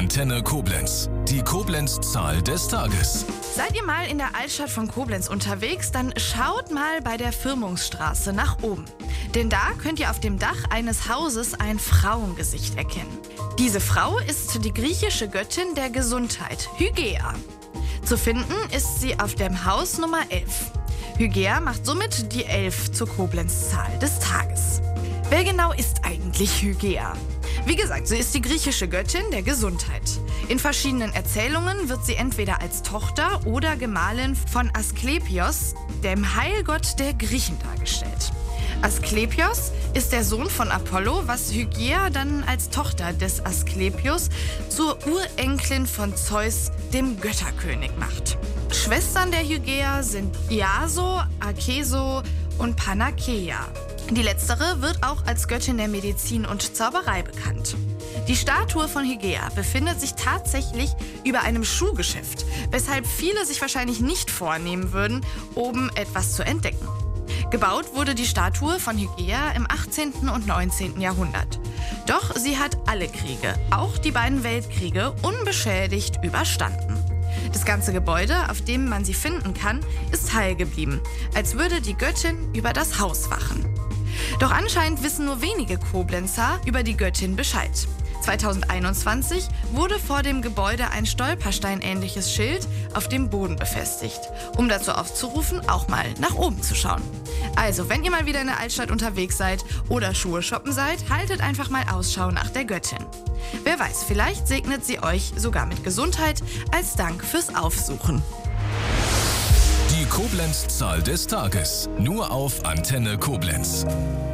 Antenne Koblenz. Die Koblenz-Zahl des Tages. Seid ihr mal in der Altstadt von Koblenz unterwegs, dann schaut mal bei der Firmungsstraße nach oben. Denn da könnt ihr auf dem Dach eines Hauses ein Frauengesicht erkennen. Diese Frau ist die griechische Göttin der Gesundheit, Hygäa. Zu finden ist sie auf dem Haus Nummer 11. Hygäa macht somit die 11 zur Koblenz-Zahl des Tages. Wer genau ist eigentlich Hygäa? Wie gesagt, sie ist die griechische Göttin der Gesundheit. In verschiedenen Erzählungen wird sie entweder als Tochter oder Gemahlin von Asklepios, dem Heilgott der Griechen, dargestellt. Asklepios ist der Sohn von Apollo, was Hygäa dann als Tochter des Asklepios zur Urenkelin von Zeus, dem Götterkönig, macht. Schwestern der Hygäa sind Iaso, Akeso und Panakeia. Die letztere wird auch als Göttin der Medizin und Zauberei bekannt. Die Statue von Hygäa befindet sich tatsächlich über einem Schuhgeschäft, weshalb viele sich wahrscheinlich nicht vornehmen würden, oben etwas zu entdecken. Gebaut wurde die Statue von Hygäa im 18. und 19. Jahrhundert. Doch sie hat alle Kriege, auch die beiden Weltkriege, unbeschädigt überstanden. Das ganze Gebäude, auf dem man sie finden kann, ist heil geblieben, als würde die Göttin über das Haus wachen. Doch anscheinend wissen nur wenige Koblenzer über die Göttin Bescheid. 2021 wurde vor dem Gebäude ein stolpersteinähnliches Schild auf dem Boden befestigt, um dazu aufzurufen, auch mal nach oben zu schauen. Also, wenn ihr mal wieder in der Altstadt unterwegs seid oder Schuhe shoppen seid, haltet einfach mal Ausschau nach der Göttin. Wer weiß, vielleicht segnet sie euch sogar mit Gesundheit als Dank fürs Aufsuchen. Die Koblenz-Zahl des Tages. Nur auf Antenne Koblenz.